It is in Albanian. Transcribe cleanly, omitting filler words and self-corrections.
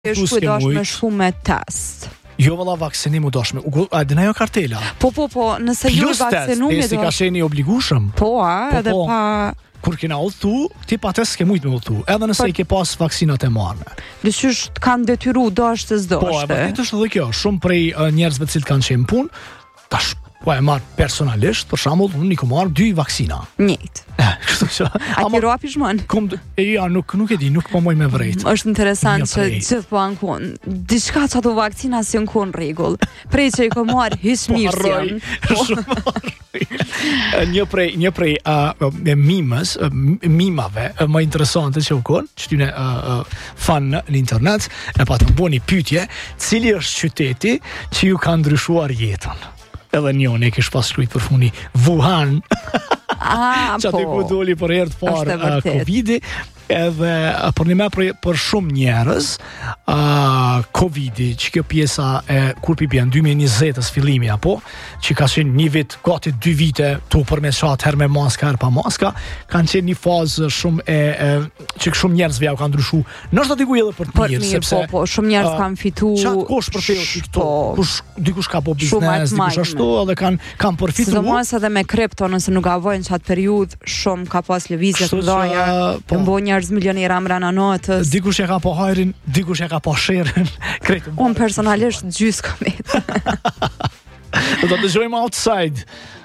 Është kujtosh me shumë me test. Jo valla vaksinim u dashme. A dina jo kartela? Po, nëse ju vaksinumi testi ka qenë i obligueshëm. Po, edhe pa kur kena udhtu, ti pa test ke mujt me udhtu, edhe nëse i ke pas vaksinat e marrë. Dyqysh kanë detyru dashtë të zdoshte. Po, e vërtet është edhe kjo, shumë prej njerëzve të cilët kanë qenë punë, tash po e marr personalisht, për shembull, unë kam marrë 2 vaksina. Njëjtë. Kështu që. A ti roapi shmën? Ja, nuk e di, nuk po moj me vrejt. Është interesant që gjithë po ankon. Diçka që ato vaksina si në rregull. Prej që i ko marrë hiç mirë Një prej mimave më interesante që u konë, që tyne fan në internet, e pa të mboni pyetje, cili është qyteti që ju ka ndryshuar jetën? Edhe njone e kish pas shkruajt për funi Wuhan. Që aty ku doli për herë të parë Covid-i, edhe për një me për shumë njerëz Covid-i, që kjo pjesa e kur pipjen 2020-ës fillimi apo, që ka qenë një vit, gati 2 vite tu përmeshat her me maska, her pa maska, kanë qenë një fazë shumë që shumë njerëzve ja u kanë ndryshu. Nështë aty ku edhe për të mirë, sepse shumë njerëz kanë fitu qatë kosh për teo TikTok, dikush ka po biznes, dikush ashtu, edhe kanë përfitu. Së mos edhe me kripto, nëse nuk avojnë qatë periud, shumë ka pas lëvizje të doja, të mbo njerëz milionera mrena notës. Dikush e ka po hajrin, dikush e ka po shirin. Unë personalisht gjysë komet. Do të dëgjojmë outside.